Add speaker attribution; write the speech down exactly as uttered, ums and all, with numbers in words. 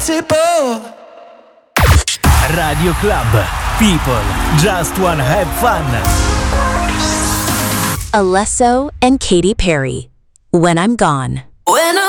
Speaker 1: invincible.
Speaker 2: Radio Club. People just wanna have fun.
Speaker 3: Alesso and Katy Perry. When I'm Gone.
Speaker 1: When I'm